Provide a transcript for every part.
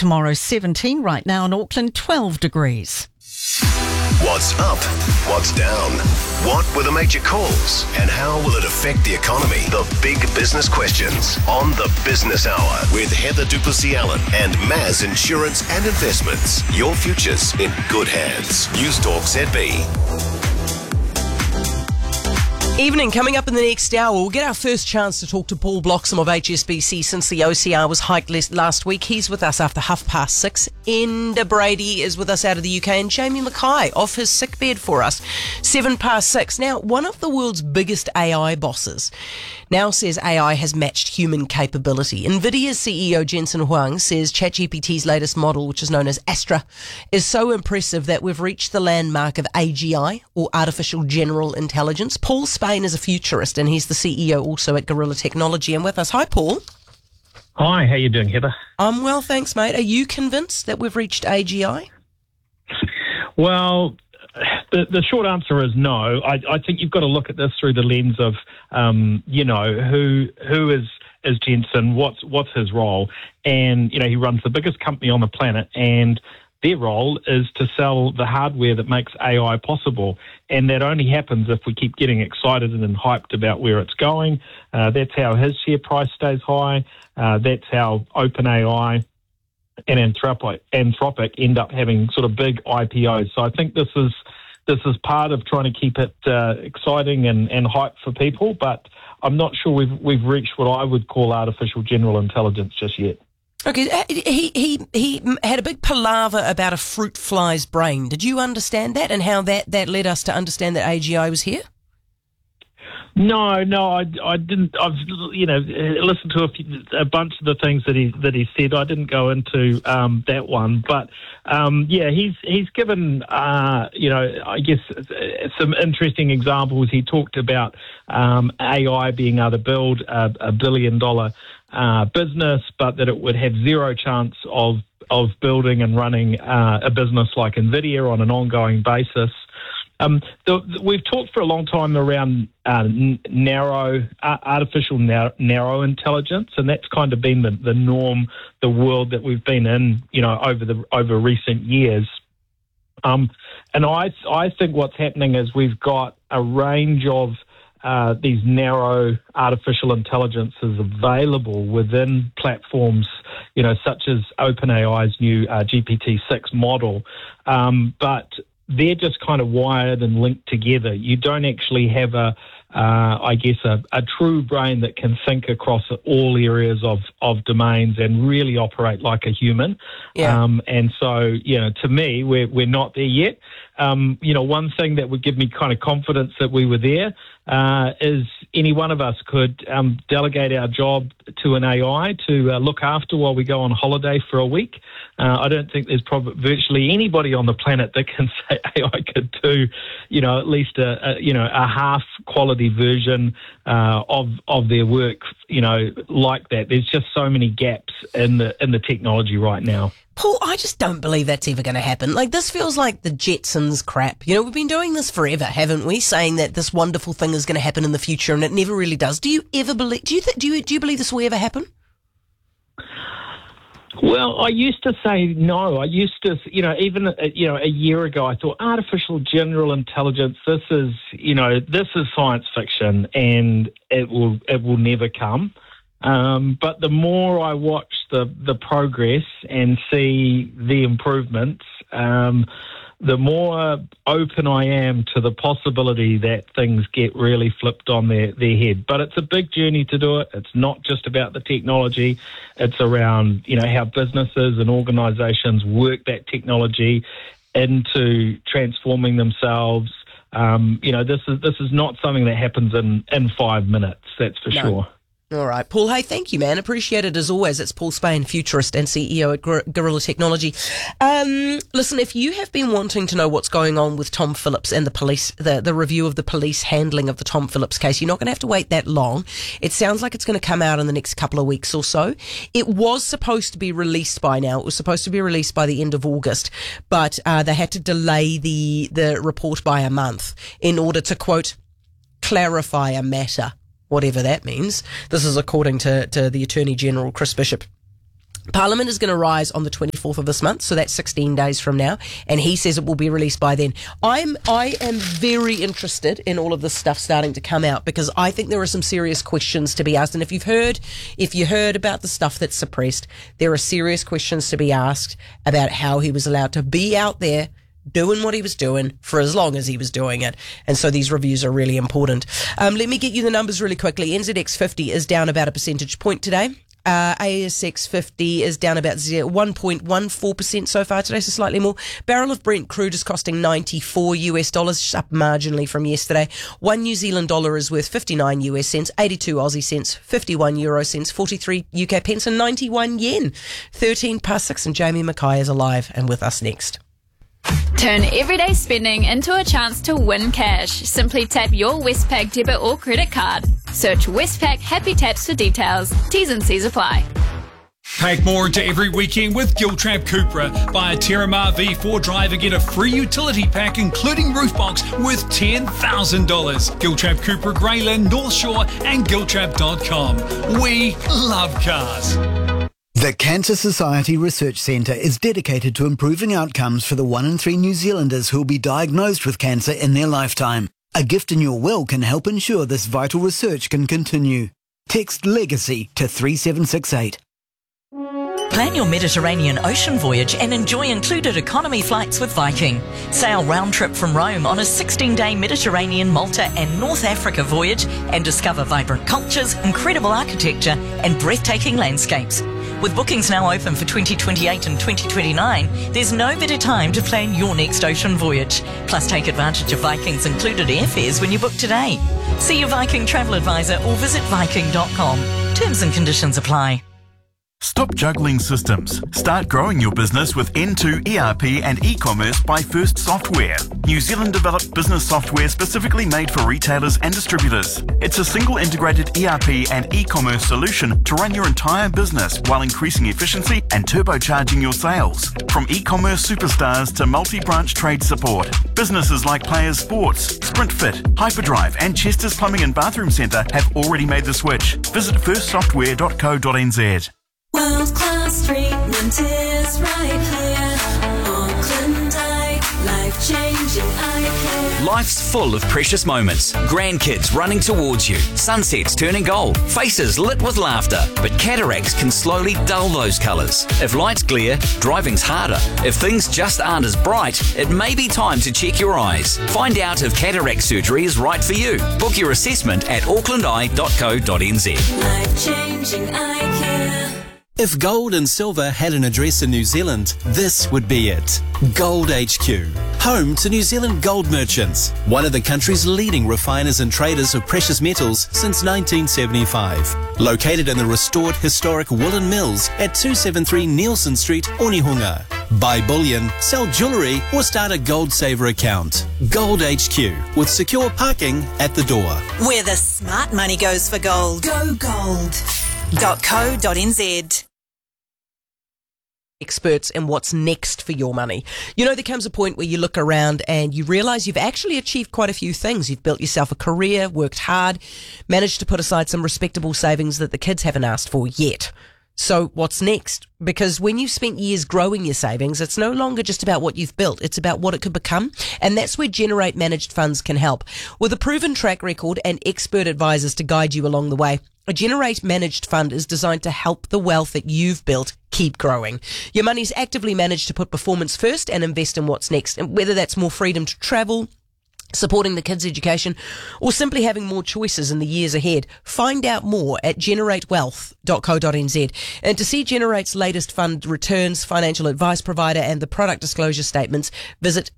tomorrow 17, right now in Auckland 12 degrees. What's up? What's down? What were the major calls? And how will it affect the economy? The big business questions on the Business Hour with Heather Duplessis-Allen and Maz Insurance and Investments. Your future's in good hands. News Talk ZB. Evening, coming up in the next hour, we'll get our first chance to talk to Paul Bloxham of HSBC since the OCR was hiked last week. He's with us after 6:30. Enda Brady is with us out of the UK, and Jamie Mackay off his sickbed for us, 6:07. Now, one of the world's biggest AI bosses now says AI has matched human capability. NVIDIA's CEO Jensen Huang says ChatGPT's latest model, which is known as Astra, is so impressive that we've reached the landmark of AGI, or Artificial General Intelligence. Paul Spain is a futurist, and he's the CEO also at Gorilla Technology, and with us. Hi, Paul. Hi, how you doing, Heather? I'm well, thanks, mate. Are you convinced that we've reached AGI? Well, the short answer is no. I think you've got to look at this through the lens of, who is Jensen, what's his role, and he runs the biggest company on the planet, and their role is to sell the hardware that makes AI possible, and that only happens if we keep getting excited and hyped about where it's going. That's how his share price stays high. That's how OpenAI and Anthropic end up having sort of big IPOs. So I think this is part of trying to keep it exciting and hype for people, but I'm not sure we've reached what I would call artificial general intelligence just yet. Okay, he had a big palaver about a fruit fly's brain. Did you understand that, and how that led us to understand that AGI was here? No, I didn't. I've listened to a bunch of the things that he said. I didn't go into that one, but he's given I guess some interesting examples. He talked about AI being able to build a $1 billion business, but that it would have zero chance of building and running a business like NVIDIA on an ongoing basis. We've talked for a long time around artificial narrow intelligence, and that's kind of been the norm, the world that we've been in, over recent years. And I think what's happening is we've got a range of these narrow artificial intelligences available within platforms, such as OpenAI's new GPT-6 model, but they're just kind of wired and linked together. You don't actually have a true brain that can think across all areas of domains and really operate like a human. Yeah. And so, to me, we're not there yet. One thing that would give me kind of confidence that we were there is any one of us could delegate our job to an AI to look after while we go on holiday for a week. I don't think there's virtually anybody on the planet that can say AI could do, at least a half quality version of their work, like that. There's just so many gaps in the technology right now. Paul, I just don't believe that's ever going to happen. Like, this feels like the Jetsons crap. We've been doing this forever, haven't we? Saying that this wonderful thing is going to happen in the future, and it never really does. Do you ever believe? Do you believe this will ever happen? Well, I used to say no. I used to, even a year ago, I thought artificial general intelligence. This is science fiction, and it will never come. But the more I watch the progress and see the improvements, the more open I am to the possibility that things get really flipped on their head. But it's a big journey to do it. It's not just about the technology. It's around, how businesses and organisations work that technology into transforming themselves. This is not something that happens in 5 minutes, that's for sure. All right, Paul, hey, thank you, man. Appreciate it as always. It's Paul Spain, futurist and CEO at Gorilla Technology. Listen, if you have been wanting to know what's going on with Tom Phillips and the police, the review of the police handling of the Tom Phillips case, you're not going to have to wait that long. It sounds like it's going to come out in the next couple of weeks or so. It was supposed to be released by now. It was supposed to be released by the end of August, but they had to delay the report by a month in order to, quote, clarify a matter. Whatever that means. This is according to the Attorney General, Chris Bishop. Parliament is going to rise on the 24th of this month, so that's 16 days from now, and he says it will be released by then. I am very interested in all of this stuff starting to come out, because I think there are some serious questions to be asked. And if you heard about the stuff that's suppressed, there are serious questions to be asked about how he was allowed to be out there doing what he was doing for as long as he was doing it. And so these reviews are really important. Let me get you the numbers really quickly. NZX 50 is down about a percentage point today. ASX 50 is down about 1.14% so far today, so slightly more. Barrel of Brent crude is costing $94, up marginally from yesterday. 1 New Zealand dollar is worth 59 US cents, 82 Aussie cents, 51 euro cents, 43 UK pence, and 91 yen. 6:13, and Jamie Mackay is alive and with us next. Turn everyday spending into a chance to win cash. Simply tap your Westpac debit or credit card. Search Westpac Happy Taps for details. T's and C's apply. Pack more into every weekend with Giltrap Cupra. Buy a Terramar V4 drive and get a free utility pack including roof box worth $10,000. Giltrap Cupra, Greyland, North Shore and Giltrap.com. We love cars. The Cancer Society Research Centre is dedicated to improving outcomes for the 1 in 3 New Zealanders who will be diagnosed with cancer in their lifetime. A gift in your will can help ensure this vital research can continue. Text LEGACY to 3768. Plan your Mediterranean ocean voyage and enjoy included economy flights with Viking. Sail round trip from Rome on a 16-day Mediterranean, Malta and North Africa voyage and discover vibrant cultures, incredible architecture and breathtaking landscapes. With bookings now open for 2028 and 2029, there's no better time to plan your next ocean voyage. Plus, take advantage of Viking's included airfares when you book today. See your Viking travel advisor or visit Viking.com. Terms and conditions apply. Stop juggling systems. Start growing your business with N2 ERP and e-commerce by First Software. New Zealand developed business software specifically made for retailers and distributors. It's a single integrated ERP and e-commerce solution to run your entire business while increasing efficiency and turbocharging your sales. From e-commerce superstars to multi-branch trade support, businesses like Players Sports, SprintFit, Hyperdrive and Chester's Plumbing and Bathroom Centre have already made the switch. Visit firstsoftware.co.nz. World-class treatment is right here. Auckland Eye, life-changing eye care. Life's full of precious moments. Grandkids running towards you, sunsets turning gold, faces lit with laughter. But cataracts can slowly dull those colours. If lights glare, driving's harder. If things just aren't as bright, it may be time to check your eyes. Find out if cataract surgery is right for you. Book your assessment at aucklandeye.co.nz. Life-changing eye care. If gold and silver had an address in New Zealand, this would be it. Gold HQ, home to New Zealand gold merchants, one of the country's leading refiners and traders of precious metals since 1975. Located in the restored historic Woolen Mills at 273 Nielsen Street, Onehunga. Buy bullion, sell jewellery or start a Gold Saver account. Gold HQ, with secure parking at the door. Where the smart money goes for gold. Go gold.co.nz. Experts and what's next for your money. You know, there comes a point where you look around and you realise you've actually achieved quite a few things. You've built yourself a career, worked hard, managed to put aside some respectable savings that the kids haven't asked for yet. So what's next? Because when you've spent years growing your savings, it's no longer just about what you've built. It's about what it could become. And that's where Generate Managed Funds can help. With a proven track record and expert advisors to guide you along the way, a Generate Managed Fund is designed to help the wealth that you've built keep growing. Your money's actively managed to put performance first and invest in what's next. And whether that's more freedom to travel, supporting the kids' education, or simply having more choices in the years ahead. Find out more at generatewealth.co.nz. And to see Generate's latest fund returns, financial advice provider, and the product disclosure statements, visit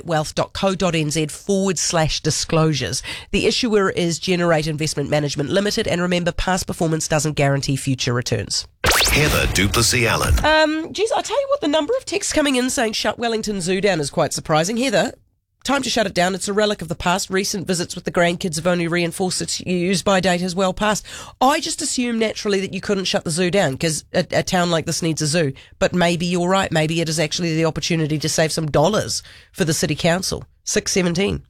generatewealth.co.nz/disclosures. The issuer is Generate Investment Management Limited, and remember, past performance doesn't guarantee future returns. Heather Duplessis Allen. Geez, I'll tell you what, the number of texts coming in saying shut Wellington Zoo down is quite surprising. Heather, time to shut it down. It's a relic of the past. Recent visits with the grandkids have only reinforced its use-by date has well passed. I just assumed naturally that you couldn't shut the zoo down because a town like this needs a zoo. But maybe you're right. Maybe it is actually the opportunity to save some dollars for the City Council. 6:17.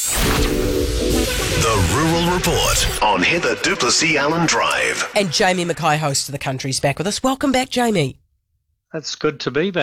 The Rural Report on Heather Duplessis Allen Drive. And Jamie Mackay, host of The Country's back with us. Welcome back, Jamie. That's good to be back.